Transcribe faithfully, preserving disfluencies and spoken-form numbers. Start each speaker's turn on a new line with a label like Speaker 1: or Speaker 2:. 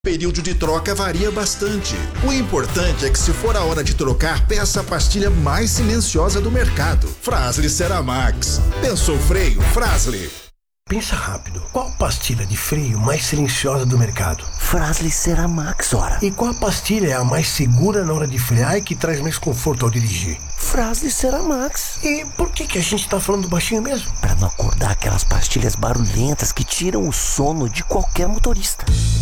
Speaker 1: O período de troca varia bastante. O importante é que, se for a hora de trocar, peça a pastilha mais silenciosa do mercado. Fras-le Ceramax. Pensou freio? Fras-le.
Speaker 2: Pensa rápido. Qual a pastilha de freio mais silenciosa do mercado?
Speaker 3: Fras-le Ceramax, ora.
Speaker 2: E qual a pastilha é a mais segura na hora de frear e que traz mais conforto ao dirigir?
Speaker 3: Fras-le Ceramax.
Speaker 2: E por que que a gente tá falando baixinho mesmo?
Speaker 3: Para não acordar aquelas pastilhas barulhentas que tiram o sono de qualquer motorista.